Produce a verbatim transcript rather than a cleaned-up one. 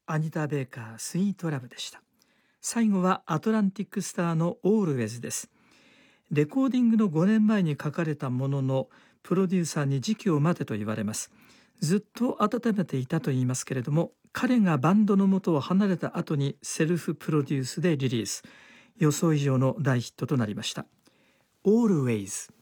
アニタ・ベーカー、スイートラブでした。最後はアトランティックスターのオールウェズです。レコーディングのごねんまえに書かれたものの、プロデューサーに時期を待てと言われます。ずっと温めていたと言いますけれども、彼がバンドの元を離れた後にセルフプロデュースでリリース。予想以上の大ヒットとなりました。Always。